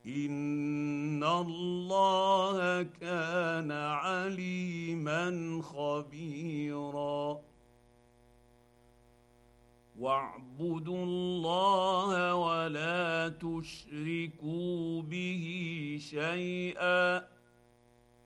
ان الله كان عليما خبيرا واعبدوا الله ولا تشركوا به شيئا